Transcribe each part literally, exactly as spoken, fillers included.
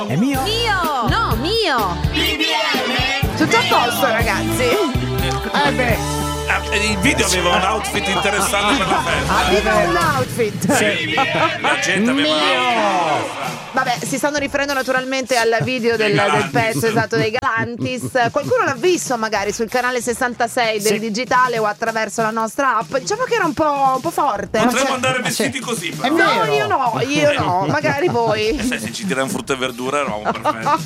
È mio? Mio! No, mio! B B M! Tutto a posto, ragazzi? Eh beh. Il video aveva un outfit interessante per la festa. Aveva un outfit. Sì, la gente aveva un outfit. Vabbè, si stanno riferendo naturalmente al video del, del pezzo esatto dei Galantis. Qualcuno l'ha visto magari sul canale sessantasei del sì. digitale o attraverso la nostra app. Diciamo che era un po', un po' forte. Potremmo Cioè, andare vestiti così. È Però. no, vero. io no, io no, magari voi. Eh, sai, se ci tirano frutta e verdura eravamo perfetti.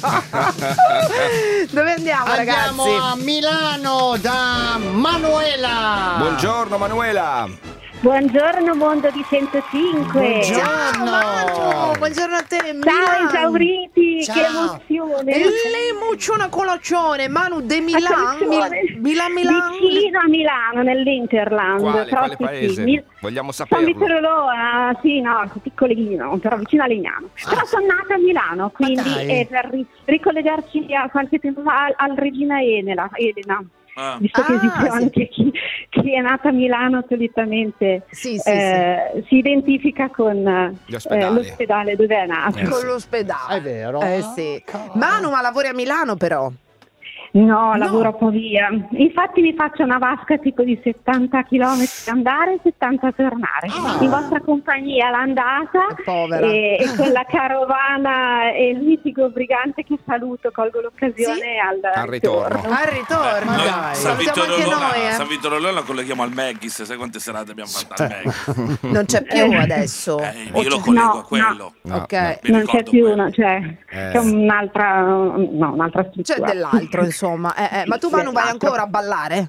Dove andiamo, ragazzi? Andiamo a Milano da Manuela. Buongiorno Manuela. Buongiorno mondo di centocinque. Ciao Manu, buongiorno a te. Ciao Milan. esauriti, Ciao. che emozione. L'emozione colazione, Manu de Milan, Attenzione. Mil- Milan, Milan. Vicino a Milano, nell'Interland. Quale, però quale sì, paese? sì. Mi- Vogliamo San saperlo. Vittorolo, sì, no, piccolino, però vicino a Legnano. Però sono nata a Milano, quindi dai. eh, per ri- ricollegarci a qualche tempo fa al, al Regina Elena, Elena. Ah. Visto che Ah, esiste sì. anche chi, chi è nata a Milano solitamente Sì, sì, eh, si identifica con eh, Gli ospedali. l'ospedale dove è nato. Eh, Con sì. l'ospedale. È vero? Eh sì. Manu, ma lavori a Milano però? No, lavoro un po' via. Infatti mi faccio una vasca tipo di settanta chilometri andare e settanta tornare. Ah. In vostra compagnia l'andata Povera. e, e con la carovana e il mitico brigante che saluto, colgo l'occasione Sì? al, Al ritorno. Al ritorno. Ma Noi dai. San Salutiamo Vittorio anche Lona, noi, eh. San Vittorio Lona la colleghiamo al Maggis. Sai quante serate abbiamo fatto al Maggis? Non c'è più adesso. Eh, O io lo c'è- collego no, a quello. No, ok. no. Mi Non c'è ricordo più quello. una, cioè Eh. c'è un'altra, no, un'altra C'è struttura. dell'altro, insomma. Eh, eh, Ma tu, Manu, vai ancora a ballare?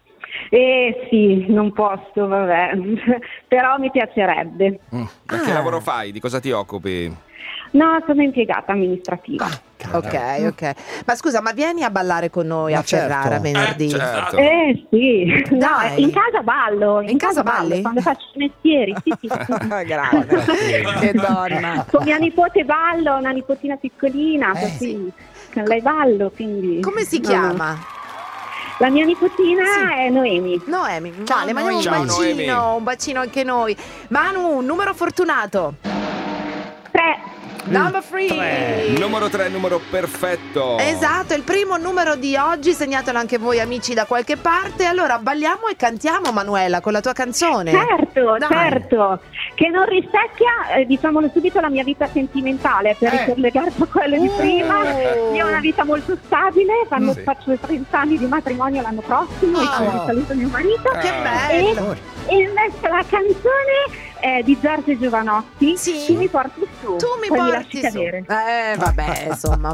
Eh sì, non posso, vabbè, però mi piacerebbe. Mm. Ma che Ah. lavoro fai? Di cosa ti occupi? No, sono impiegata amministrativa. Ok, ok. Ma scusa, ma vieni a ballare con noi Ma a Ferrara certo. venerdì? Eh, Certo. Eh sì, no, Dai. in casa ballo, in, In casa ballo, balli? quando faccio i mestieri, sì, sì, sì. Grande. Che donna. Con mia nipote ballo, una nipotina piccolina, Eh, così con lei ballo, quindi... Come si no, chiama? no. La mia nipotina Sì. è Noemi. Noemi. Ciao, Vale, mandiamo un Noemi. Ciao, bacino, Noemi. un bacino anche noi. Manu, un numero fortunato. Tre. Number three. Numero tre, numero perfetto. Esatto, il primo numero di oggi, segnatelo anche voi amici da qualche parte. Allora balliamo e cantiamo, Manuela, con la tua canzone. Certo, Dai. certo, che non rispecchia, eh, diciamolo subito, la mia vita sentimentale, per Eh. ricollegarsi a quello di prima. Oh. Io ho una vita molto stabile, quando Sì. faccio trenta anni di matrimonio l'anno prossimo, e Oh. quindi saluto mio marito. Che Ah. bello. E invece la canzone è di Giorgio Giovanotti, Sì. Tu mi porti su, Tu mi poi mi porti lasci su. cadere. Eh, vabbè, insomma,